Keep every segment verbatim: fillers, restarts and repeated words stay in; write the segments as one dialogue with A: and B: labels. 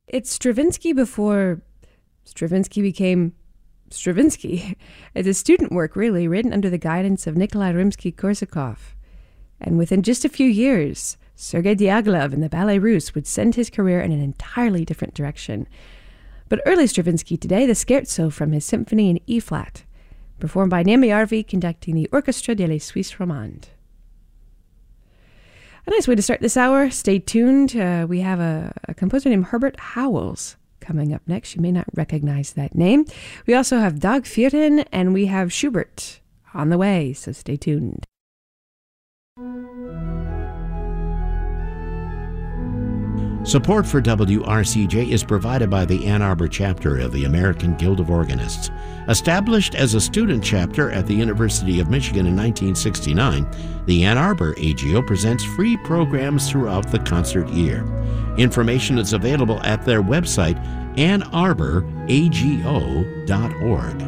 A: It's Stravinsky before Stravinsky became Stravinsky. It's a student work, really, written under the guidance of Nikolai Rimsky-Korsakov. And within just a few years, Sergei Diaghilev and the Ballet Russe would send his career in an entirely different direction. But early Stravinsky today, the Scherzo from his symphony in E-flat, performed by Naomi Arvey, conducting the Orchestre de la Suisse Romande. A nice way to start this hour. Stay tuned. Uh, we have a, a composer named Herbert Howells coming up next. You may not recognize that name. We also have Dag Vieren, and we have Schubert on the way, so stay tuned.
B: Support for W R C J is provided by the Ann Arbor chapter of the American Guild of Organists. Established as a student chapter at the University of Michigan in nineteen sixty-nine, the Ann Arbor A G O presents free programs throughout the concert year. Information is available at their website, ann arbor a g o dot org.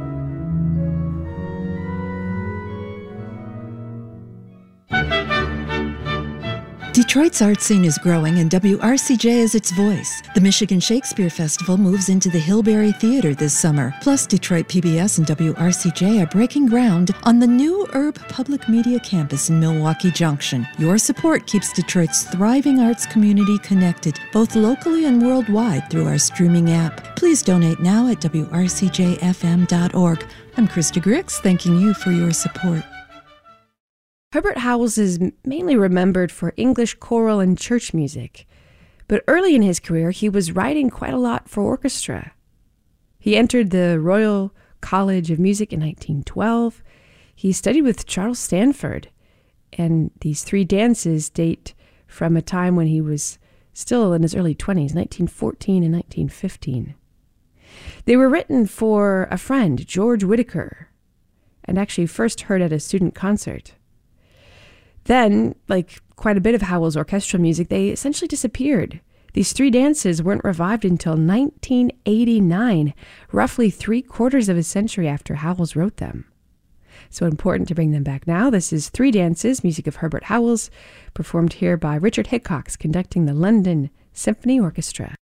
C: Detroit's art scene is growing, and W R C J is its voice. The Michigan Shakespeare Festival moves into the Hillberry Theater this summer. Plus, Detroit P B S and W R C J are breaking ground on the new Urb Public Media Campus in Milwaukee Junction. Your support keeps Detroit's thriving arts community connected, both locally and worldwide, through our streaming app. Please donate now at w r c j f m dot org. I'm Krista Grix, thanking you for your support.
A: Herbert Howells is mainly remembered for English choral and church music, but early in his career he was writing quite a lot for orchestra. He entered the Royal College of Music in nineteen twelve. He studied with Charles Stanford, and these three dances date from a time when he was still in his early twenties, nineteen fourteen and nineteen fifteen. They were written for a friend, George Whitaker, and actually first heard at a student concert. Then, like quite a bit of Howells' orchestral music, they essentially disappeared. These three dances weren't revived until nineteen eighty-nine, roughly three quarters of a century after Howells wrote them. So important to bring them back now. This is Three Dances, music of Herbert Howells, performed here by Richard Hickox, conducting the London Symphony Orchestra.